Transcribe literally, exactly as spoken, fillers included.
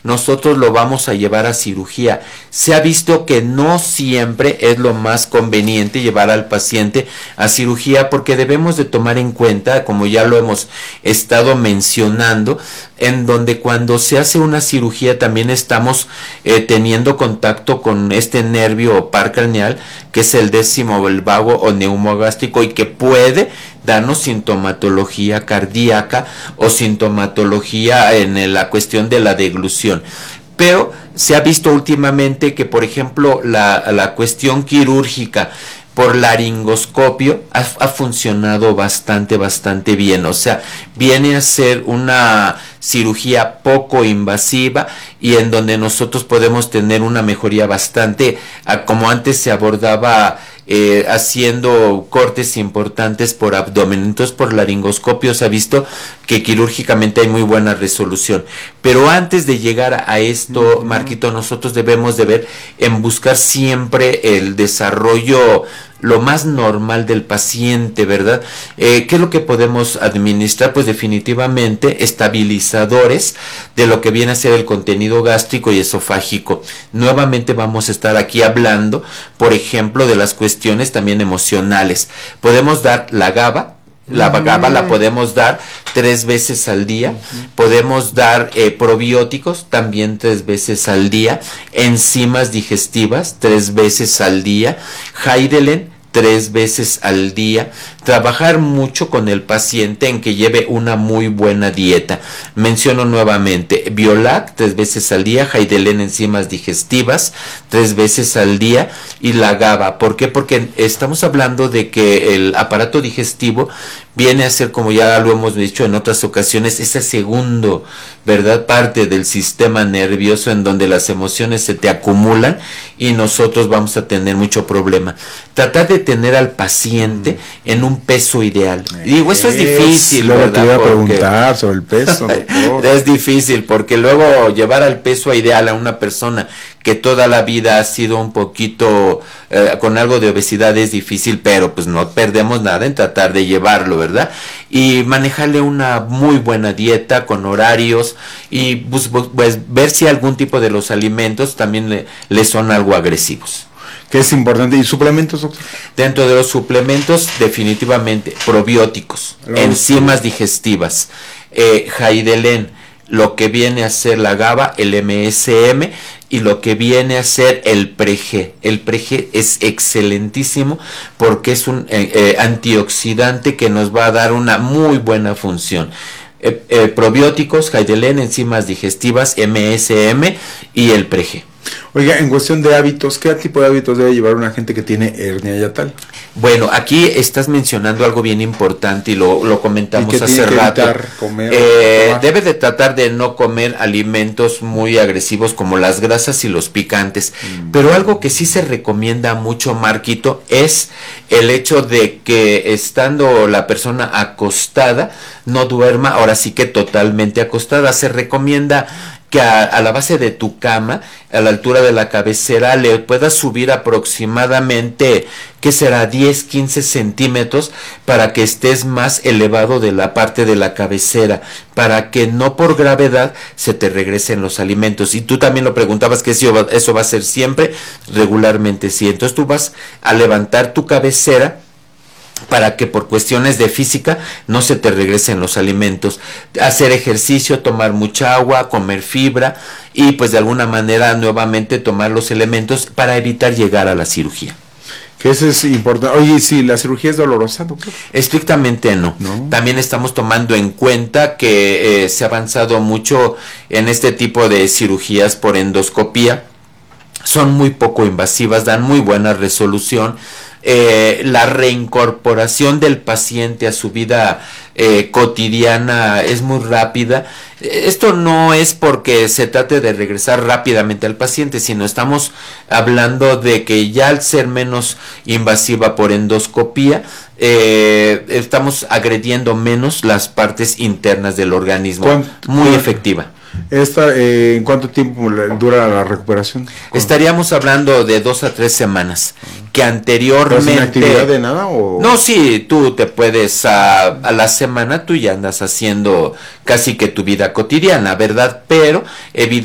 nosotros lo vamos a llevar a cirugía. Se ha visto que no siempre es lo más conveniente llevar al paciente a cirugía, porque debemos de tomar en cuenta, como ya lo hemos estado mencionando, en donde cuando se hace una cirugía también estamos eh, teniendo contacto con este nervio o par craneal, que es el décimo, el vago o neumogástrico, y que puede darnos sintomatología cardíaca o sintomatología en la cuestión de la deglución. Pero se ha visto últimamente que, por ejemplo, la, la cuestión quirúrgica por laringoscopio ha, ha funcionado bastante, bastante bien. O sea, viene a ser una cirugía poco invasiva y en donde nosotros podemos tener una mejoría bastante, a como antes se abordaba eh, haciendo cortes importantes por abdomen. Entonces, por laringoscopio se ha visto que quirúrgicamente hay muy buena resolución. Pero antes de llegar a esto, uh-huh. Marquito, nosotros debemos de ver en buscar siempre el desarrollo lo más normal del paciente, ¿verdad? Eh, ¿Qué es lo que podemos administrar? Pues definitivamente estabilizadores de lo que viene a ser el contenido gástrico y esofágico. Nuevamente vamos a estar aquí hablando, por ejemplo, de las cuestiones también emocionales. Podemos dar la GABA. La GABA la podemos dar tres veces al día. Uh-huh. Podemos dar eh, probióticos también tres veces al día. Enzimas digestivas tres veces al día. Heidelin tres veces al día. Trabajar mucho con el paciente en que lleve una muy buena dieta. Menciono nuevamente, Biolac tres veces al día, Heidelin enzimas digestivas tres veces al día y la GABA. ¿Por qué? Porque estamos hablando de que el aparato digestivo viene a ser, como ya lo hemos dicho en otras ocasiones, ese segundo, ¿verdad?, parte del sistema nervioso en donde las emociones se te acumulan y nosotros vamos a tener mucho problema. Tratar de tener al paciente mm. en un peso ideal. Y digo, eso es difícil, luego ¿verdad? Te iba a porque preguntar sobre el peso. Es difícil, porque luego llevar al peso ideal a una persona que toda la vida ha sido un poquito eh, con algo de obesidad es difícil, pero pues no perdemos nada en tratar de llevarlo, ¿verdad? Y manejarle una muy buena dieta con horarios y pues, pues ver si algún tipo de los alimentos también le, le son algo agresivos. ¿Qué es importante? ¿Y suplementos, doctor? Dentro de los suplementos, definitivamente, probióticos, Los enzimas digestivas, eh, Heidelin, lo que viene a ser la GABA, el M S M y lo que viene a ser el Pre-G. El Pre-G es excelentísimo porque es un eh, eh, antioxidante que nos va a dar una muy buena función. Eh, eh, probióticos, Heidelin, enzimas digestivas, M S M y el Pre-G. Oiga, en cuestión de hábitos, ¿qué tipo de hábitos debe llevar una gente que tiene hernia yatal? Bueno, aquí estás mencionando algo bien importante y lo, lo comentamos ¿Y qué hace tiene que rato. evitar comer, eh, debe de tratar de no comer alimentos muy agresivos como las grasas y los picantes. Mm. Pero algo que sí se recomienda mucho, Marquito, es el hecho de que estando la persona acostada, no duerma, ahora sí que totalmente acostada. Se recomienda que a, a la base de tu cama, a la altura de la cabecera, le puedas subir aproximadamente, ¿qué será?, diez, quince centímetros, para que estés más elevado de la parte de la cabecera, para que no por gravedad se te regresen los alimentos. Y tú también lo preguntabas, que si eso va a ser siempre, regularmente sí. Entonces tú vas a levantar tu cabecera para que por cuestiones de física no se te regresen los alimentos. Hacer ejercicio, tomar mucha agua, comer fibra y pues de alguna manera nuevamente tomar los elementos para evitar llegar a la cirugía. Que eso es importante. Oye, si la cirugía es dolorosa, doctor. Estrictamente no. no. También estamos tomando en cuenta que eh, se ha avanzado mucho en este tipo de cirugías por endoscopía. Son muy poco invasivas, dan muy buena resolución. Eh, la reincorporación del paciente a su vida eh, cotidiana es muy rápida. Esto no es porque se trate de regresar rápidamente al paciente, sino estamos hablando de que ya al ser menos invasiva por endoscopía, eh, estamos agrediendo menos las partes internas del organismo. Muy efectiva. Esta, eh, ¿En cuánto tiempo dura la recuperación? Estaríamos hablando de dos a tres semanas, que anteriormente... ¿Sin actividad de nada? O... No, sí, tú te puedes, a, a la semana tú ya andas haciendo casi que tu vida cotidiana, ¿verdad? Pero evidentemente